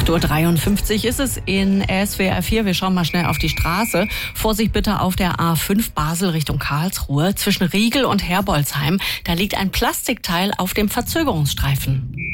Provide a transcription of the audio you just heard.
8:53 Uhr ist es in SWR 4. Wir schauen mal schnell auf die Straße. Vorsicht bitte auf der A5 Basel Richtung Karlsruhe. Zwischen Riegel und Herbolzheim, da liegt ein Plastikteil auf dem Verzögerungsstreifen.